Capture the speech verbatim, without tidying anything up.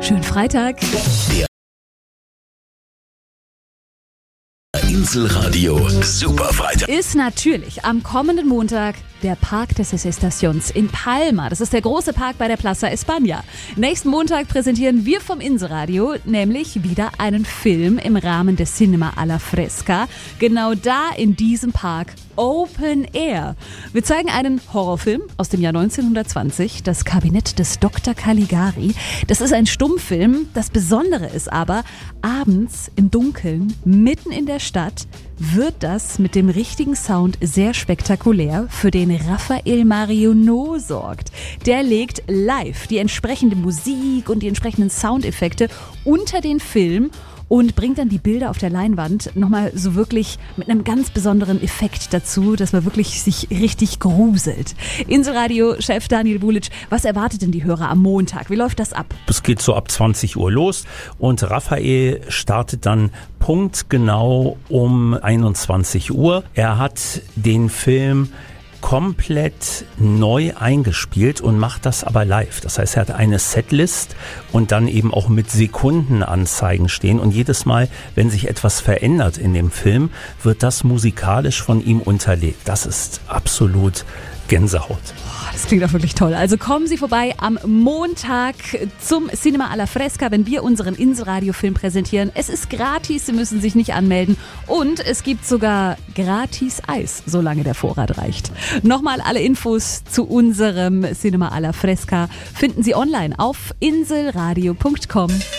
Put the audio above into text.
Schönen Freitag. Inselradio Superfreitag Ist natürlich am kommenden Montag der Parque de las Estaciones in Palma. Das ist der große Park bei der Plaza España. Nächsten Montag präsentieren wir vom Inselradio nämlich wieder einen Film im Rahmen des Cinema a la Fresca. Genau da in diesem Park Open Air. Wir zeigen einen Horrorfilm aus dem Jahr neunzehnhundertzwanzig, das Kabinett des Doktor Caligari. Das ist ein Stummfilm. Das Besondere ist aber, abends im Dunkeln, mitten in der Stadt, wird das mit dem richtigen Sound sehr spektakulär, für den Rafael Marionneau sorgt. Der legt live die entsprechende Musik und die entsprechenden Soundeffekte unter den Film und bringt dann die Bilder auf der Leinwand nochmal so wirklich mit einem ganz besonderen Effekt dazu, dass man wirklich sich richtig gruselt. Inselradio-Chef Daniel Bulic, was erwartet denn die Hörer am Montag? Wie läuft das ab? Es geht so ab zwanzig Uhr los und Raphael startet dann punktgenau um einundzwanzig Uhr. Er hat den Film komplett neu eingespielt und macht das aber live. Das heißt, er hat eine Setlist und dann eben auch mit Sekundenanzeigen stehen. Und jedes Mal, wenn sich etwas verändert in dem Film, wird das musikalisch von ihm unterlegt. Das ist absolut Gänsehaut. Das klingt auch wirklich toll. Also kommen Sie vorbei am Montag zum Cinema a la Fresca, wenn wir unseren Inselradio-Film präsentieren. Es ist gratis, Sie müssen sich nicht anmelden und es gibt sogar gratis Eis, solange der Vorrat reicht. Nochmal alle Infos zu unserem Cinema a la Fresca finden Sie online auf inselradio punkt com.